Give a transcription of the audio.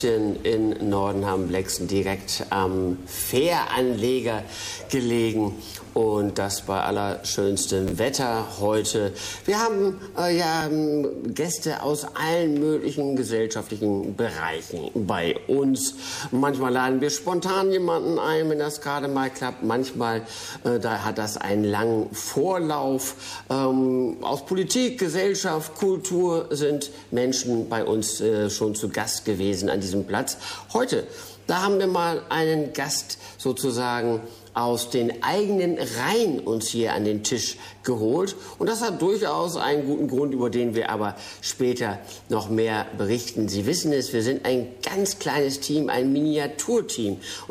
In Nordenham-Blexen direkt am Fähranleger gelegen und das bei allerschönstem Wetter heute. Wir haben Gäste aus allen möglichen gesellschaftlichen Bereichen bei uns. Manchmal laden wir spontan jemanden ein, wenn das gerade mal klappt. Manchmal da hat das einen langen Vorlauf. Aus Politik, Gesellschaft, Kultur sind Menschen bei uns schon zu Gast gewesen an diesem Platz. Heute, da haben wir mal einen Gast sozusagen aus den eigenen Reihen uns hier an den Tisch geholt. Und das hat durchaus einen guten Grund, über den wir aber später noch mehr berichten. Sie wissen es, wir sind ein ganz kleines Team, ein Miniaturteam.